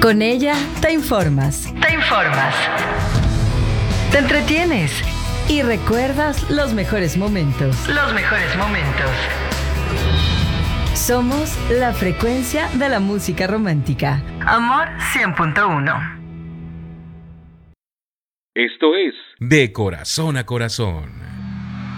Con ella te informas. Te entretienes y recuerdas los mejores momentos. Somos la frecuencia de la música romántica. Amor 100.1. Esto es De Corazón a Corazón.